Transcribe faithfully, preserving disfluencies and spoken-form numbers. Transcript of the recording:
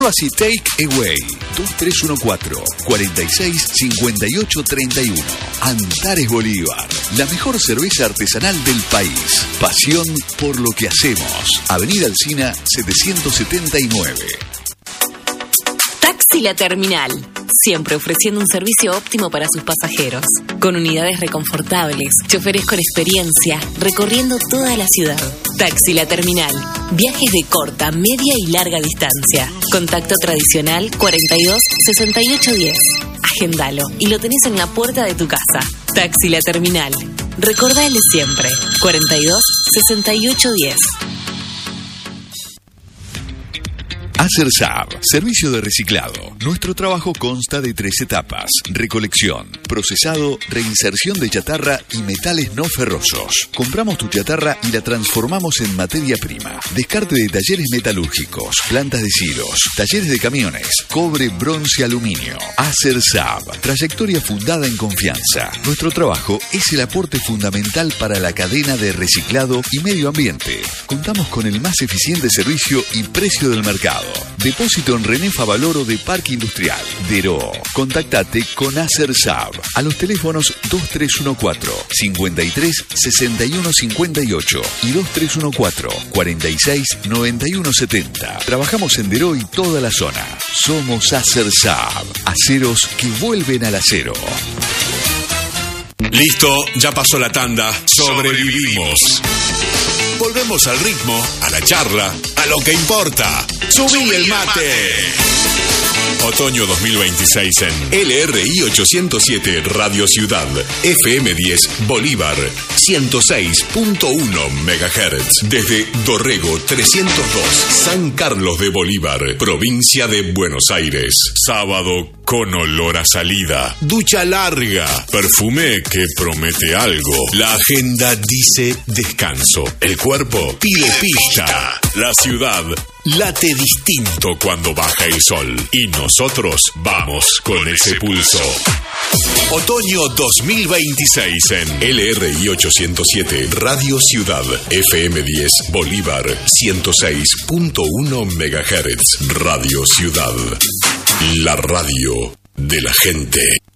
Pharmacy Take Away. dos tres uno cuatro, cuatro seis, cinco ocho tres uno. Antares Bolívar. La mejor cerveza artesanal del país. Pasión por lo que hacemos. Avenida Alsina setecientos setenta y nueve. Taxi La Terminal, siempre ofreciendo un servicio óptimo para sus pasajeros, con unidades reconfortables, choferes con experiencia, recorriendo toda la ciudad. Taxi La Terminal, viajes de corta, media y larga distancia. Contacto tradicional cuarenta y dos, sesenta y ocho diez. Agendalo y lo tenés en la puerta de tu casa. Taxi La Terminal, recordale siempre, cuarenta y dos, sesenta y ocho diez. Acersav, servicio de reciclado. Nuestro trabajo consta de tres etapas: recolección, procesado, reinserción de chatarra y metales no ferrosos. Compramos tu chatarra y la transformamos en materia prima. Descarte de talleres metalúrgicos, plantas de silos, talleres de camiones, cobre, bronce, aluminio. Acersav, trayectoria fundada en confianza. Nuestro trabajo es el aporte fundamental para la cadena de reciclado y medio ambiente. Contamos con el más eficiente servicio y precio del mercado. Depósito en René Favaloro de Parque Industrial, Deró. Contactate con Acersav a los teléfonos dos tres uno cuatro, cinco tres, seis uno cinco ocho y dos tres uno cuatro, cuatro seis, nueve uno siete cero. Trabajamos en Deró y toda la zona. Somos Acersav, aceros que vuelven al acero. Listo, ya pasó la tanda. Sobrevivimos. Volvemos al ritmo, a la charla, a lo que importa. ¡Subí el mate! Otoño dos mil veintiséis en L R I ochocientos siete Radio Ciudad, F M diez Bolívar, ciento seis punto uno megahertz. Desde Dorrego trescientos dos, San Carlos de Bolívar, provincia de Buenos Aires. Sábado con olor a salida, ducha larga, perfume que promete algo. La agenda dice descanso. El cuerpo pide pista. La ciudad late distinto cuando baja el sol. Y nosotros vamos con ese pulso. Otoño dos mil veintiséis en L R I ochocientos siete Radio Ciudad, F M diez Bolívar, ciento seis punto uno megahertz. Radio Ciudad, la radio de la gente.